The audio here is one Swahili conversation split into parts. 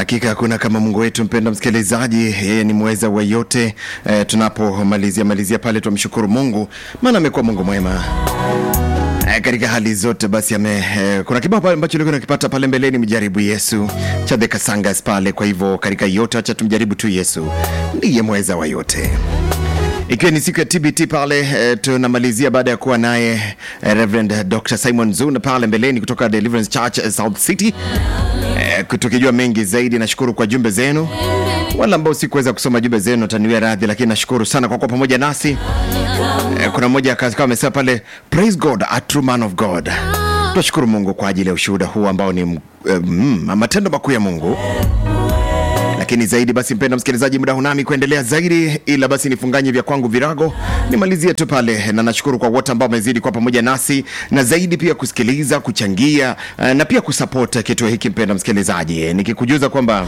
Hakika hakuna kama Mungu wetu, mpenda msikilizaji. Yeye ni mweza wa yote. Tunapomalizia pale tumshukuru Mungu, maana amekuwa Mungu mwema katika hali zote. Basi kuna kibao pale ambacho nilikuwa nakipata pale mbeleni, mjaribu Yesu cha The Kasangas pale. Kwa hivyo katika yote acha tumjaribu tu Yesu, ndiye mweza wa yote. Ikiwa ni siku ya TBT pale, tunamalizia baada ya kuwa naye Reverend Dr. Simon Zuna pale mbeleni kutoka Deliverance Church South City. Tukijua mengi zaidi, nashukuru kwa jumbe zenu. Wala ambao sikuweza kusoma jumbe zenu taniwe radhi, lakini nashukuru sana kwa pamoja nasi. Kuna mmoja kama amesema pale, praise God, a true man of God. Tunashukuru Mungu kwa ajili ya ushuhuda huu ambao ni matendo makuu ya Mungu. Lakini zaidi basi, mpenda msikilizaji, muda hunami kuendelea zaidi, ila basi nifunganye vya kwangu virago, nimalizie tu pale, na nashukuru kwa wote ambao wamezidi kwa pamoja nasi, na zaidi pia kusikiliza, kuchangia, na pia kusupport kituo hiki. Mpenda msikilizaji, nikikujuza kwamba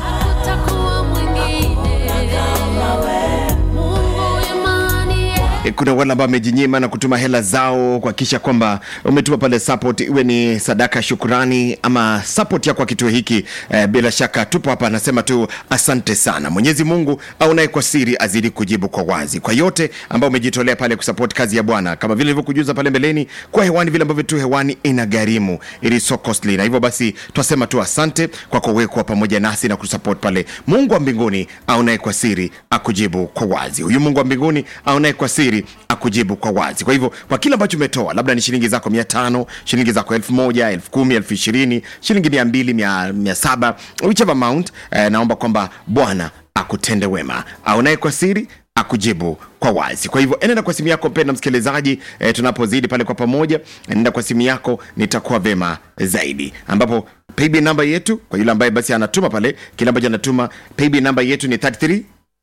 kuna wale ambao wamejinyima na kutuma hela zao kuhakikisha kwamba umetuma pale support, iwe ni sadaka, shukrani ama support yako kwa kituo hiki. Bila shaka tupo hapa, nasema tu asante sana. Mwenyezi Mungu aunaye kwa siri azidi kujibu kwa wazi kwa yote ambao umejitolea pale kusupport kazi ya Bwana. Kama vile nilivyokujuza pale mbeleni, kwa hewani vile ambavyo tu hewani inagharimu, it is so costly. Na hivyo basi twasema tu asante kwa kuwekwa pamoja nasi na kusupport pale. Mungu wa mbinguni aunaye kwa siri akujibu kwa wazi. Huyu Mungu wa mbinguni aunaye kwa siri akujibu kwa wazi. Kwa hivyo kwa kila ambacho umetoa, labda ni shilingi zako 500, shilingi zako 1000, 10,000, 20,000, shilingi 200, 700, whichever amount, naomba kwamba Bwana akutende wema, aunaye kwa siri akujibu kwa wazi. Kwa hivyo enenda kwa simu yako, mpenda msikilizaji, tunapozidi pale kwa pamoja, enenda kwa simu yako, nitakuwa vema zaidi, ambapo paybill number yetu kwa yule ambaye basi anatuma pale kila ambacho anatuma, paybill number yetu ni 33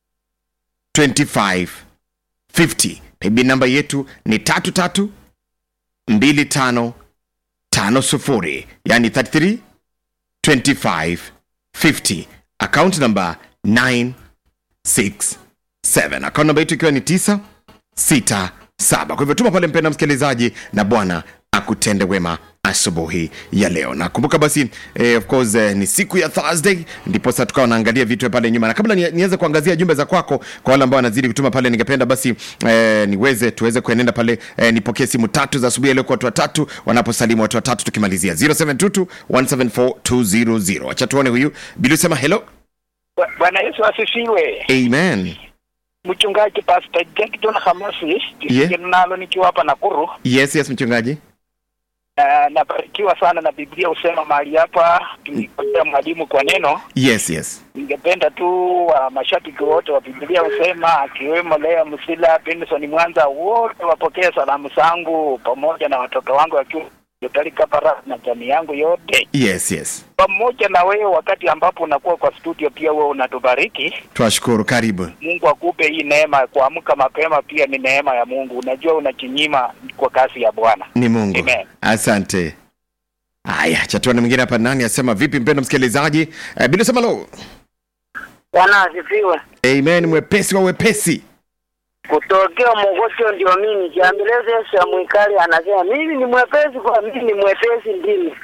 25 50. Paybill namba yetu ni 33 25 50, yani 33 25 50. Account number 967. Account number yetu ikiwa ni 967. Kwa hivyo tuma pale, mpenda msikilizaji, na Bwana akutende wema asubuhi ya leo. Na kumbuka basi, of course, ni siku ya Thursday, ndipo sasa tukao naangalia vitu pale nyuma. Na kabla niweze kuangazia jumbe za kwako, kwa wale ambao wanazidi kutuma pale, ningependa basi tuweze kuenenda pale, nipokee simu 3 za asubuhi leo kwa watu watatu wanaposalimu watu watatu, tukimalizia 0722 174 200. Acha tuone huyu bila sema hello. Bwana Yesu asifiwe. Amen. Mchungaji Pastor Jackson Hamasi, nalo nikiwa hapa Nakuru. Yes mchungaji. Nabarikiwa sana na Biblia usema mahali hapa tumekuja mwalimu kwa neno. Yes. Ningependa tu mashabiki wote wa Biblia usema, akiwemo Lea Musila, Benson Mwanza, wote wapokee salamu zangu pamoja na watoto wangu wakiwa Yotalika para na jamii yangu yote. Yes. Pamoja na wewe wakati ambapo unakuwa kwa studio, pia wewe unatubariki. Twashukuru, karibu. Mungu akupe hii neema kuamka mapema, pia ni neema ya Mungu. Unajua unachinyima kwa kazi ya Bwana. Ni Mungu. Amen. Asante. Haya, chatuani mwingine hapa, nani asema vipi mpenda msikilizaji? Bila sema lo. Bwana asifiwe. Amen, mwepesi wa wepesi. Kutokea Mogocho ndio mimi. Kiambeleze Yesu Mwikali anasema mimi ni mwepesi, kwa mimi ni mwepesi ndimi.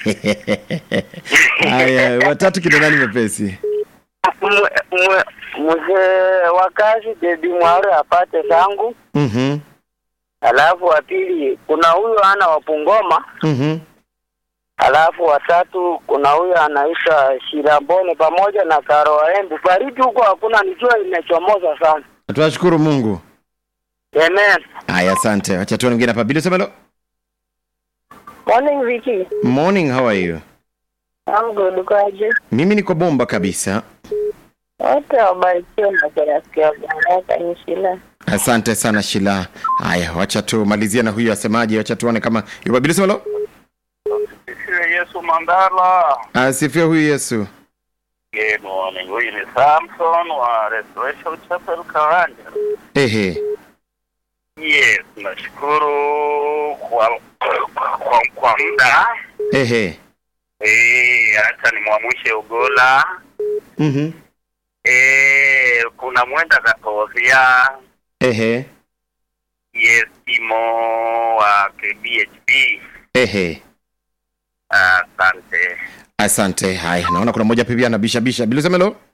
Haya, watatu kina nani mwepesi? Mzee wakazi Baby Mwaure apate zangu. Alafu wa pili kuna huyo ana wapungoma. Alafu watatu kuna huyo anaitwa Shirambone pamoja na Karo Embu. Baridi huko hakuna, nijua imechomoza sana. Tunashukuru Mungu. Amen. Haya, asante. Acha tuone mwingine hapa. Bila sema lo. Morning Vicky. Morning, how are you? I'm good, kwaje? Mimi niko bomba kabisa. Wote wabarikiwe na kurasikia baraka inshallah. Asante sana Shila. Haya, wacha tu malizia na huyu asemaje, wacha tuone kama yupo. Bila sema lo. Asifiwe Yesu Mandala. Asifiwe huyu Yesu. Good morning. Huyu ni Samson wa Restoration Chapel Karanja. Yes, nashukuru kwa muda. Acha nimwamshe Ugola. Kuna mwenda Katozia. Yes, Timo wa KBHP. Asante. Asante. Haya, naona kuna mmoja pia anabisha bisha. Bila semelo.